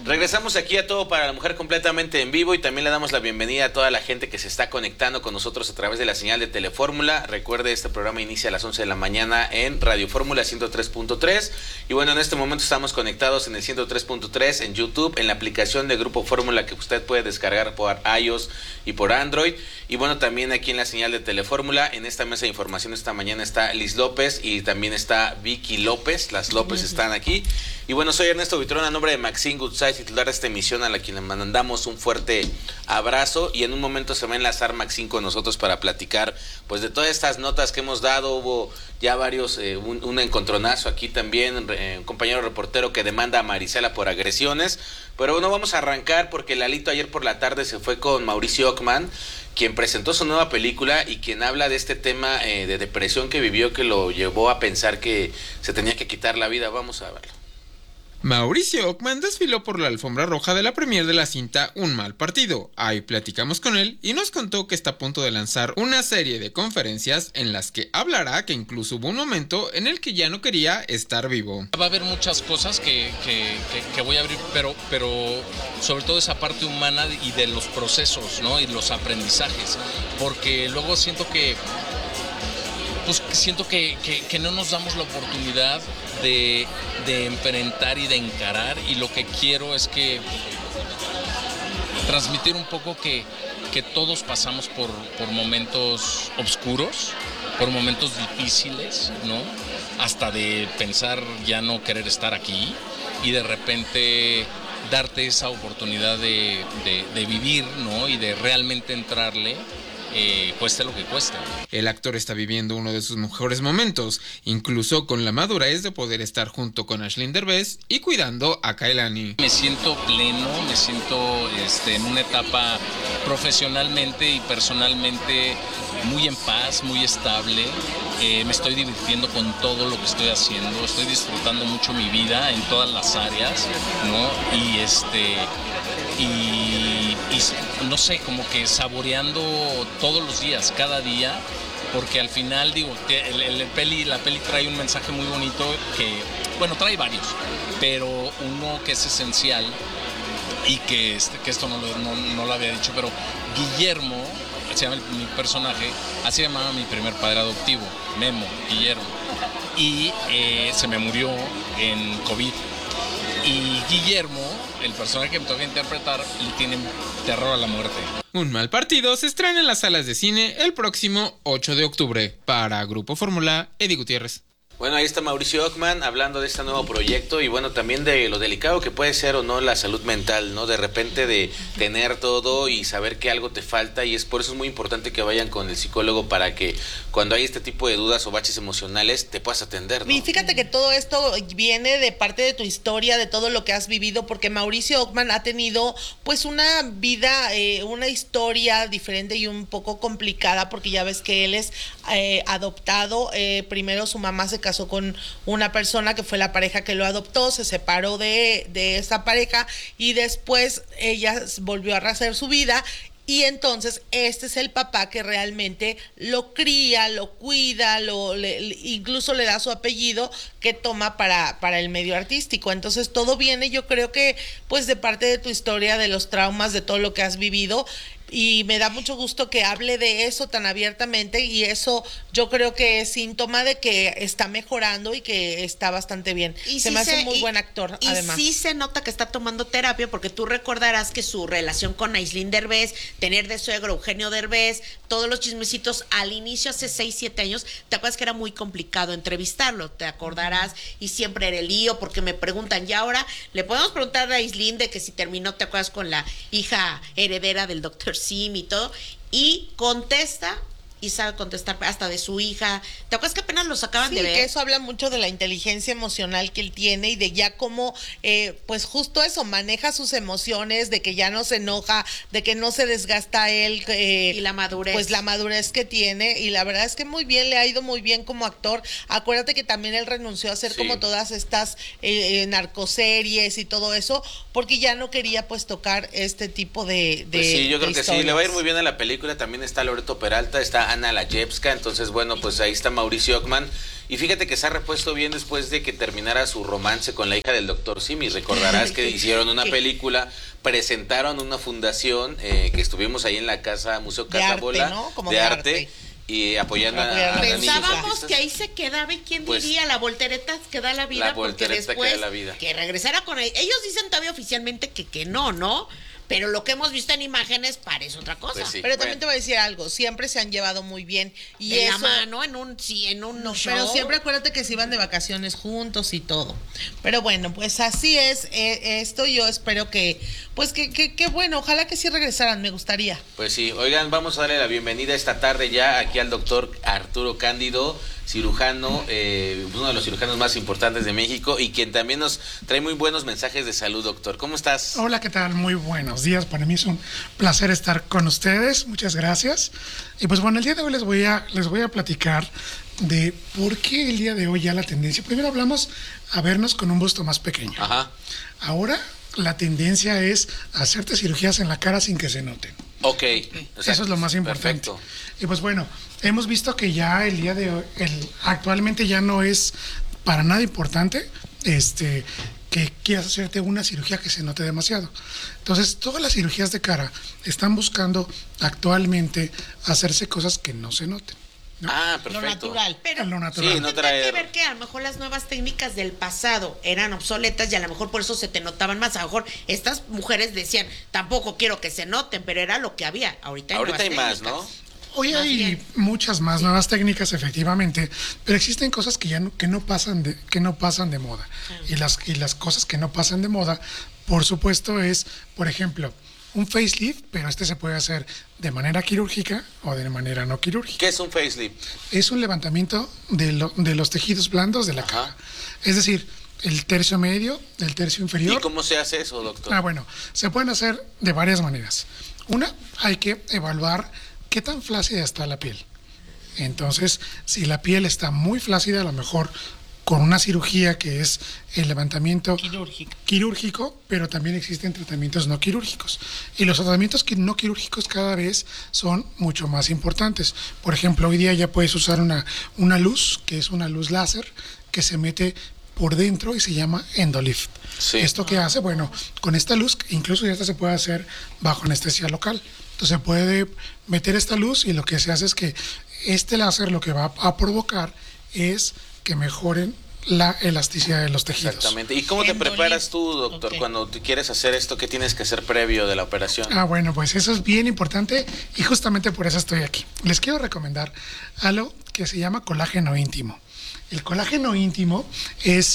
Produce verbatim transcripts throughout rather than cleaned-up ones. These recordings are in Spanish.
Regresamos aquí a Todo para la Mujer completamente en vivo y también le damos la bienvenida a toda la gente que se está conectando con nosotros a través de la señal de Telefórmula. Recuerde, este programa inicia a las once de la mañana en Radio Fórmula ciento tres punto tres y bueno, en este momento estamos conectados en el ciento tres punto tres en YouTube, en la aplicación de Grupo Fórmula que usted puede descargar por iOS y por Android, y bueno, también aquí en la señal de Telefórmula. En esta mesa de información esta mañana está Liz López y también está Vicky López. Las López están aquí. Y bueno, soy Ernesto Vitrón, a nombre de Maxine Goodside, titular de esta emisión, a la quien le mandamos un fuerte abrazo, y en un momento se va a enlazar Maxine con nosotros para platicar pues de todas estas notas que hemos dado. Hubo ya varios, eh, un, un encontronazo aquí también, eh, un compañero reportero que demanda a Marisela por agresiones, pero bueno, vamos a arrancar porque Lalito ayer por la tarde se fue con Mauricio Ockman, quien presentó su nueva película y quien habla de este tema eh, de depresión que vivió, que lo llevó a pensar que se tenía que quitar la vida. Vamos a verlo. Mauricio Ockman desfiló por la alfombra roja de la premier de la cinta Un Mal Partido. Ahí platicamos con él y nos contó que está a punto de lanzar una serie de conferencias en las que hablará que incluso hubo un momento en el que ya no quería estar vivo. Va a haber muchas cosas que, que, que, que voy a abrir, pero, pero sobre todo esa parte humana y de los procesos, ¿no? Y los aprendizajes, porque luego siento que pues siento que, que, que no nos damos la oportunidad de, de enfrentar y de encarar, y lo que quiero es que transmitir un poco que, que todos pasamos por, por momentos oscuros, por momentos difíciles, ¿no? Hasta de pensar ya no querer estar aquí y de repente darte esa oportunidad de, de, de vivir, ¿no? Y de realmente entrarle. Eh, cueste lo que cueste. El actor está viviendo uno de sus mejores momentos, incluso con la madurez de poder estar junto con Aislinn Derbez y cuidando a Kailani. Me siento pleno, me siento este, en una etapa profesionalmente y personalmente muy en paz, muy estable. Eh, me estoy divirtiendo con todo lo que estoy haciendo, estoy disfrutando mucho mi vida en todas las áreas, ¿no? Y este y, y no sé, como que saboreando todos los días, cada día, porque al final digo que el, el peli, la peli trae un mensaje muy bonito que, bueno, trae varios, pero uno que es esencial y que, este, que esto no lo, no, no lo había dicho, pero Guillermo, se llama el, mi personaje, así llamaba mi primer padre adoptivo, Memo, Guillermo, y eh, se me murió en COVID. Y Guillermo, el personaje que me toca interpretar, le tiene terror a la muerte. Un Mal Partido se estrena en las salas de cine el próximo ocho de octubre. Para Grupo Fórmula, Eddie Gutiérrez. Bueno, ahí está Mauricio Ockman hablando de este nuevo proyecto y bueno, también de lo delicado que puede ser o no la salud mental, ¿no? De repente de tener todo y saber que algo te falta, y es por eso es muy importante que vayan con el psicólogo para que cuando hay este tipo de dudas o baches emocionales te puedas atender, ¿no? Y fíjate que todo esto viene de parte de tu historia, de todo lo que has vivido, porque Mauricio Ockman ha tenido pues una vida, eh, una historia diferente y un poco complicada, porque ya ves que él es eh, adoptado. Eh, primero su mamá se casó con una persona que fue la pareja que lo adoptó, se separó de, de esa pareja y después ella volvió a rehacer su vida. Y entonces este es el papá que realmente lo cría, lo cuida, lo le, incluso le da su apellido que toma para, para el medio artístico. Entonces todo viene, yo creo que pues de parte de tu historia, de los traumas, de todo lo que has vivido. Y me da mucho gusto que hable de eso tan abiertamente, y eso yo creo que es síntoma de que está mejorando y que está bastante bien. Y se sí me hace se, muy y, buen actor, y además. Y sí se nota que está tomando terapia, porque tú recordarás que su relación con Aislinn Derbez, tener de suegro Eugenio Derbez, todos los chismecitos al inicio, hace seis, siete años, ¿te acuerdas que era muy complicado entrevistarlo? Te acordarás, y siempre era el lío, porque me preguntan, y ahora le podemos preguntar a Aislinn de que si terminó, ¿te acuerdas?, con la hija heredera del doctor Sim y todo, y contesta y sabe contestar hasta de su hija. ¿Te acuerdas que apenas los acaban sí, de ver? Que eso habla mucho de la inteligencia emocional que él tiene y de ya cómo, eh, pues justo eso, maneja sus emociones, de que ya no se enoja, de que no se desgasta él. Eh, y la madurez. Pues la madurez que tiene, y la verdad es que muy bien, le ha ido muy bien como actor. Acuérdate que también él renunció a hacer sí. como todas estas eh, narcoseries y todo eso, porque ya no quería pues tocar este tipo de, de pues sí, yo creo que historias. sí, le va a ir muy bien a la película. También está Loreto Peralta, está Ana Layevska. Entonces, bueno, pues ahí está Mauricio Ockman. Y fíjate que se ha repuesto bien después de que terminara su romance con la hija del doctor Simi. Recordarás que hicieron una película, presentaron una fundación, eh, que estuvimos ahí en la casa, Museo De Casa arte, Bola, ¿no? Como de, de arte, arte. y apoyando a, Apoyando a, a a niños Pensábamos artistas. que ahí se quedaba y quién Pues, diría la voltereta que da la vida, la porque voltereta que después da la vida. que regresara con él. Ellos dicen todavía oficialmente que, que no, ¿no? Pero lo que hemos visto en imágenes parece otra cosa. Pues sí. Pero también Bueno. te voy a decir algo, siempre se han llevado muy bien. Y de eso, la mano en un sí, en un no, show. pero siempre acuérdate que se iban de vacaciones juntos y todo. Pero bueno, pues así es eh, esto. Yo espero que, pues que, que, que bueno, ojalá que sí regresaran, me gustaría. Pues sí, oigan, vamos a darle la bienvenida esta tarde ya aquí al doctor Arturo Cándido, cirujano, eh, uno de los cirujanos más importantes de México y quien también nos trae muy buenos mensajes de salud, doctor. ¿Cómo estás? Hola, ¿qué tal? Muy buenos días. Para mí es un placer estar con ustedes. Muchas gracias. Y pues bueno, el día de hoy les voy a, les voy a platicar de por qué el día de hoy ya la tendencia. Primero hablamos a vernos con un busto más pequeño. Ajá. Ahora la tendencia es hacerte cirugías en la cara sin que se noten. Ok. O sea, Eso es lo más importante. Perfecto. Y pues bueno, hemos visto que ya el día de hoy, el, actualmente ya no es para nada importante este, que quieras hacerte una cirugía que se note demasiado. Entonces, todas las cirugías de cara están buscando actualmente hacerse cosas que no se noten. ¿no? Ah, Lo perfecto. natural. Pero Lo natural. Sí, no tendrá traer- que ver que a lo mejor las nuevas técnicas del pasado eran obsoletas y a lo mejor por eso se te notaban más. A lo mejor estas mujeres decían, tampoco quiero que se noten, pero era lo que había. Ahorita hay, Ahorita hay nuevas más, ¿no? técnicas. Hoy Más hay bien. muchas más nuevas técnicas, efectivamente, pero existen cosas que ya no, que no pasan de, que no pasan de moda. Y las, y las cosas que no pasan de moda, por supuesto, es, por ejemplo, un facelift, pero este se puede hacer de manera quirúrgica o de manera no quirúrgica. ¿Qué es un facelift? Es un levantamiento de, lo- de los tejidos blandos de la Ajá. cara. Es decir, el tercio medio, el tercio inferior. ¿Y cómo se hace eso, doctor? Ah, bueno, se pueden hacer de varias maneras. Una, hay que evaluar qué tan flácida está la piel. Entonces, si la piel está muy flácida, a lo mejor con una cirugía que es el levantamiento Quirúrgico. quirúrgico, pero también existen tratamientos no quirúrgicos. Y los tratamientos qui- no quirúrgicos cada vez son mucho más importantes. Por ejemplo, hoy día ya puedes usar una, una luz, que es una luz láser, que se mete por dentro y se llama endolift. Sí. ¿Esto qué hace? Bueno, con esta luz, incluso ya esta se puede hacer bajo anestesia local. Entonces se puede meter esta luz y lo que se hace es que este láser lo que va a provocar es que mejoren la elasticidad de los tejidos. Exactamente. ¿Y cómo te Endolift. preparas tú, doctor, Ok. cuando tú quieres hacer esto? ¿Qué tienes que hacer previo de la operación? Ah, bueno, pues eso es bien importante y justamente por eso estoy aquí. Les quiero recomendar algo que se llama colágeno íntimo. El colágeno íntimo es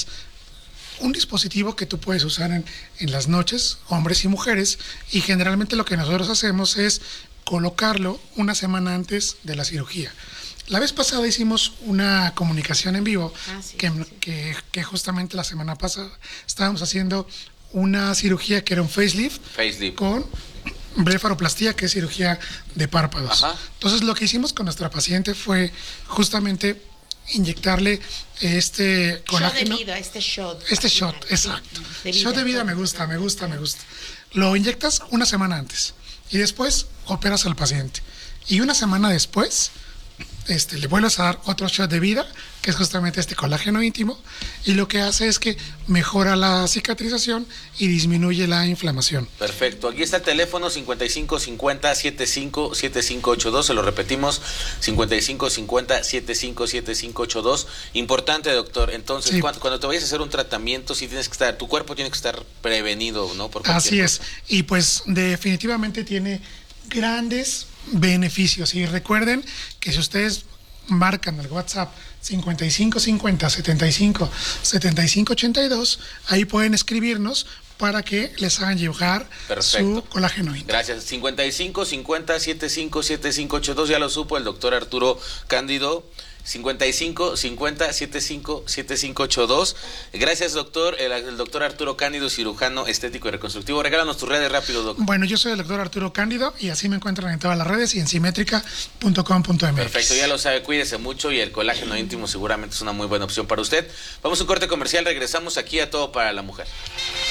un dispositivo que tú puedes usar en, en las noches, hombres y mujeres, y generalmente lo que nosotros hacemos es colocarlo una semana antes de la cirugía. La vez pasada hicimos una comunicación en vivo Ah, sí, que, sí. que- que justamente la semana pasada estábamos haciendo una cirugía que era un facelift Facelift. con blefaroplastía, que es cirugía de párpados. Ajá. Entonces lo que hicimos con nuestra paciente fue justamente inyectarle este Shot colágeno. de vida, este shot. Este shot, Sí, exacto. de Shot de vida me gusta, me gusta, me gusta. Lo inyectas una semana antes y después operas al paciente. Y una semana después este, le vuelves a dar otro shot de vida, que es justamente este colágeno íntimo, y lo que hace es que mejora la cicatrización y disminuye la inflamación. Perfecto. Aquí está el teléfono cincuenta y cinco cincuenta setenta y cinco setenta y cinco ochenta y dos. Se lo repetimos, cincuenta y cinco cincuenta setenta y cinco setenta y cinco ochenta y dos. Importante, doctor. Entonces, Sí. cuando, cuando te vayas a hacer un tratamiento, sí tienes que estar, tu cuerpo tiene que estar prevenido, ¿no? Por cualquier Así es. cosa. Y pues definitivamente tiene grandes beneficios. Y recuerden que si ustedes marcan el WhatsApp cincuenta y cinco cincuenta setenta y cinco setenta y cinco ochenta y dos, ahí pueden escribirnos para que les hagan llegar Perfecto. su colágeno íntimo. Gracias. cincuenta y cinco cincuenta setenta y cinco setenta y cinco ochenta y dos, ya lo supo el doctor Arturo Cándido. cincuenta y cinco cincuenta setenta y cinco setenta y cinco ochenta y dos. Gracias, doctor. El, el doctor Arturo Cándido, cirujano estético y reconstructivo. Regálanos tus redes rápido, doctor. Bueno, yo soy el doctor Arturo Cándido y así me encuentran en todas las redes y en simétrica punto com punto m x. Perfecto, ya lo sabe, cuídese mucho y el colágeno íntimo seguramente es una muy buena opción para usted. Vamos a un corte comercial, regresamos aquí a Todo para la Mujer.